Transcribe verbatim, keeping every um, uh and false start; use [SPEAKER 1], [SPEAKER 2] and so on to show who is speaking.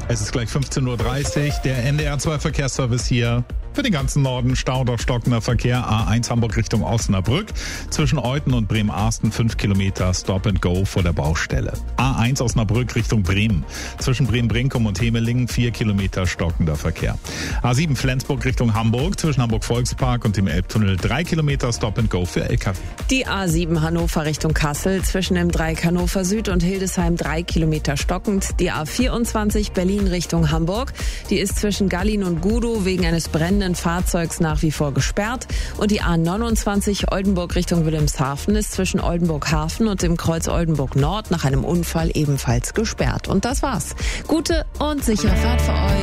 [SPEAKER 1] Es ist gleich fünfzehn Uhr dreißig, der N D R zwei Verkehrsservice hier. Für den ganzen Norden Stau oder stockender Verkehr. A eins Hamburg Richtung Osnabrück. Zwischen Euthen und Bremen-Arsten fünf Kilometer Stop and Go vor der Baustelle. A eins Osnabrück Richtung Bremen. Zwischen Bremen-Brinkum und Hemelingen vier Kilometer stockender Verkehr. A sieben Flensburg Richtung Hamburg. Zwischen Hamburg-Volkspark und dem Elbtunnel drei Kilometer Stop and Go für L K W.
[SPEAKER 2] Die A sieben Hannover Richtung Kassel. Zwischen dem Dreieck Hannover Süd und Hildesheim drei Kilometer stockend. Die A vierundzwanzig Berlin Richtung Hamburg. Die ist zwischen Gallin und Gudow wegen eines brennenden Fahrzeugs nach wie vor gesperrt. Und die A neunundzwanzig Oldenburg Richtung Wilhelmshaven ist zwischen Oldenburg Hafen und dem Kreuz Oldenburg Nord nach einem Unfall ebenfalls gesperrt. Und das war's. Gute und sichere Fahrt für euch.